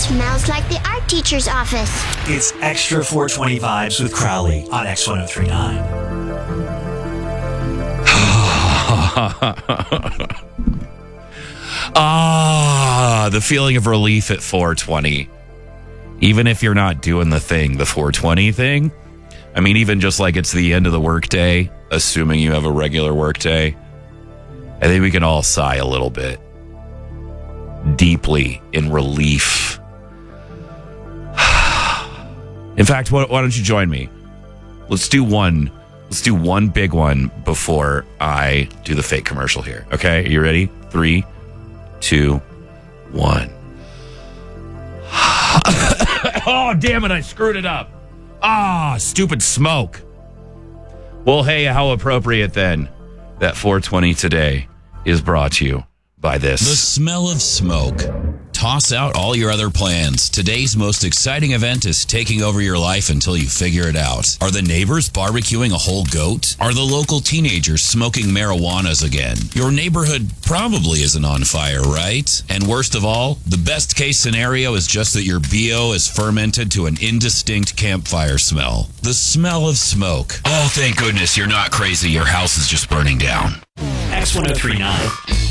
Smells like the art teacher's office. It's Extra 420 Vibes with Crowley on X1039. The feeling of relief at 420. Even if you're not doing the thing, the 420 thing. I mean, even just like it's the end of the workday, assuming you have a regular workday, I think we can all sigh a little bit. Deeply in relief. In fact, why don't you join me? Let's do one big one before I do the fake commercial here. Okay, are you ready? 3, 2, 1. Oh, damn it, I screwed it up. Stupid smoke. Well, hey, how appropriate then that 420 today is brought to you by this. The smell of smoke. Toss out all your other plans. Today's most exciting event is taking over your life until you figure it out. Are the neighbors barbecuing a whole goat? Are the local teenagers smoking marijuanas again? Your neighborhood probably isn't on fire, right? And worst of all, the best case scenario is just that your BO is fermented to an indistinct campfire smell. The smell of smoke. Oh, thank goodness you're not crazy. Your house is just burning down. X1039.